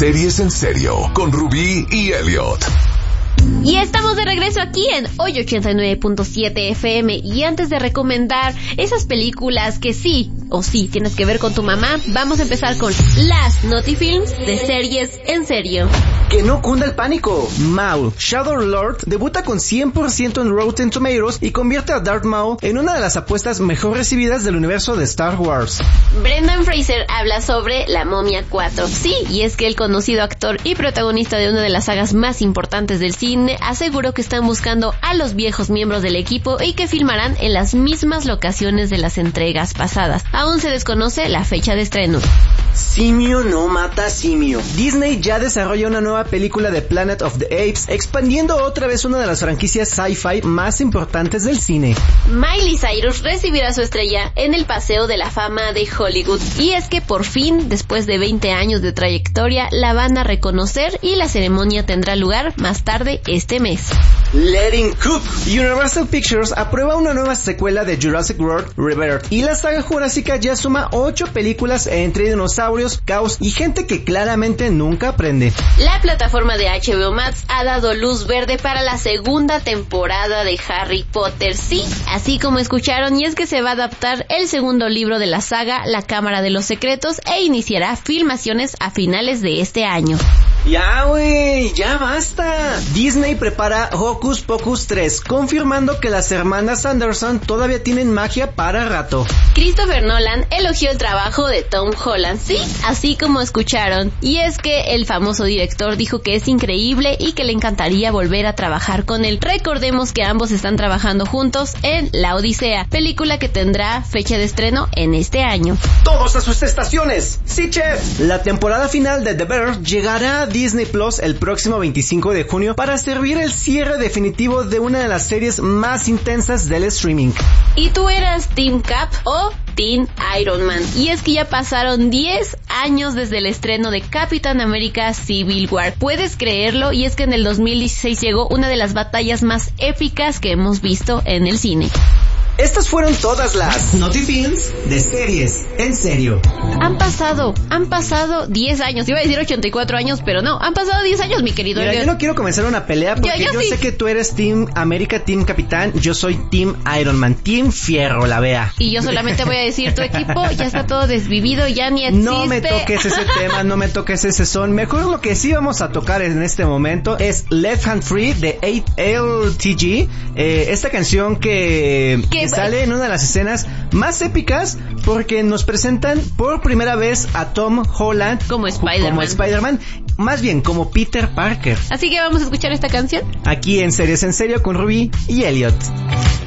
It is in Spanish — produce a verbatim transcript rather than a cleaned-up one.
Series en Serio con Rubí y Elliot. Y estamos de regreso aquí en Hoy ochenta y nueve punto siete F M. Y antes de recomendar esas películas que sí o sí tienes que ver con tu mamá, vamos a empezar con las Notifilms de Series en Serio. Que no cunda el pánico. Maul, Shadow Lord, debuta con cien por ciento en Rotten Tomatoes y convierte a Darth Maul en una de las apuestas mejor recibidas del universo de Star Wars. Brendan Fraser habla sobre La Momia cuatro. Sí, y es que el conocido actor y protagonista de una de las sagas más importantes del cine aseguró que están buscando a los viejos miembros del equipo y que filmarán en las mismas locaciones de las entregas pasadas. Aún se desconoce la fecha de estreno. Simio no mata simio. Disney ya desarrolla una nueva película de Planet of the Apes, expandiendo otra vez una de las franquicias sci-fi más importantes del cine. Miley Cyrus recibirá su estrella en el Paseo de la Fama de Hollywood. Y es que por fin, después de veinte años de trayectoria, la van a reconocer y la ceremonia tendrá lugar más tarde este mes. Letting Cook. Universal Pictures aprueba una nueva secuela de Jurassic World Rebirth y la saga jurásica ya suma ocho películas entre dinosaurios, caos y gente que claramente nunca aprende. La plataforma de H B O Max ha dado luz verde para la segunda temporada de Harry Potter, sí, así como escucharon, y es que se va a adaptar el segundo libro de la saga, La Cámara de los Secretos, e iniciará filmaciones a finales de este año. Ya, güey, ya basta. Disney prepara Hocus Pocus tres, confirmando que las hermanas Anderson todavía tienen magia para rato. Christopher Nolan elogió el trabajo de Tom Holland, sí, así como escucharon, y es que el famoso director dijo que es increíble y que le encantaría volver a trabajar con él. Recordemos que ambos están trabajando juntos en La Odisea, película que tendrá fecha de estreno en este año. ¡Todos a sus estaciones! ¡Sí, chef! La temporada final de The Bear llegará a Disney Plus el próximo veinticinco de junio para servir el cierre definitivo de una de las series más intensas del streaming. ¿Y tú eras Team Cap o Team Iron Man? Y es que ya pasaron diez años desde el estreno de Capitán América Civil War. ¿Puedes creerlo? Y es que en el dos mil dieciséis llegó una de las batallas más épicas que hemos visto en el cine. Estas fueron todas las Notifilms de Series en Serio. Han pasado, han pasado diez años. Iba a decir ochenta y cuatro años, pero no, han pasado diez años, mi querido. Mira, yo no quiero comenzar una pelea porque yo, yo, yo sí. sé que tú eres Team América, Team Capitán. Yo soy Team Iron Man, Team Fierro, la vea. Y yo solamente voy a decir, tu equipo ya está todo desvivido, ya ni existe. No me toques ese tema, no me toques ese son. Mejor lo que sí vamos a tocar en este momento es Left Hand Free de A L T G. Eh, esta canción que, que sale en una de las escenas más épicas porque nos presentan por primera vez a Tom Holland como Spider-Man. Como Spider-Man, más bien como Peter Parker. Así que vamos a escuchar esta canción aquí en Series en Serio con Rubí y Elliot.